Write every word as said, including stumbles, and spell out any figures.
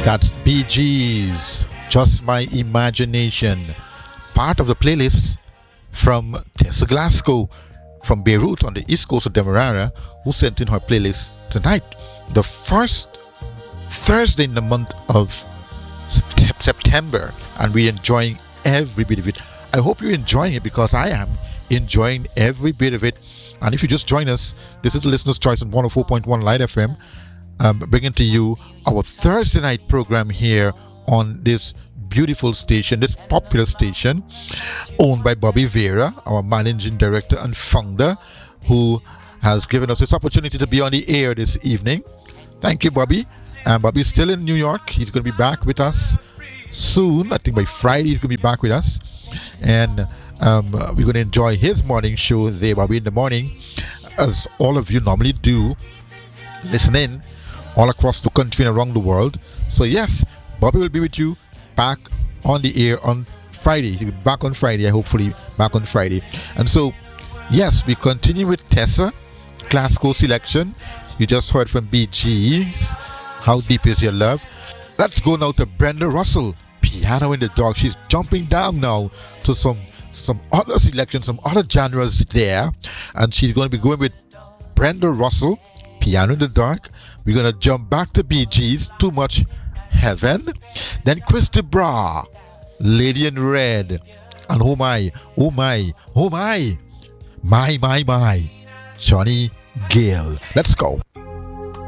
That's Bee Gees, Just My Imagination. Part of the playlist from Tessa Glasgow from Beirut on the east coast of Demerara, who sent in her playlist tonight. The first Thursday in the month of Sept- September, and we're enjoying every bit of it. I hope you're enjoying it because I am enjoying every bit of it. And if you just join us, this is the Listener's Choice on one oh four point one Light F M, um, bringing to you our Thursday night program here on this beautiful station, this popular station, owned by Bobby Vera, our managing director and founder, who has given us this opportunity to be on the air this evening. Thank you, Bobby. And Bobby's still in New York. He's going to be back with us soon. I think by Friday he's going to be back with us. And um, we're going to enjoy his morning show there, Bobby, in the morning, as all of you normally do, listen in all across the country and around the world. So yes, Bobby will be with you back on the air on Friday. He'll be back on Friday, hopefully back on Friday. And so, yes, we continue with Tessa Glasgow selection. You just heard from Bee Gees, How Deep Is Your Love. Let's go now to Brenda Russell, Piano in the Dark. She's jumping down now to some some other selections, some other genres there. And she's going to be going with Brenda Russell, Piano in the Dark. We're going to jump back to Bee Gees, Too Much Heaven. Then Christy Bra, Lady in Red. And oh my, oh my, oh my, my, my, my, Johnny Gill. Let's go.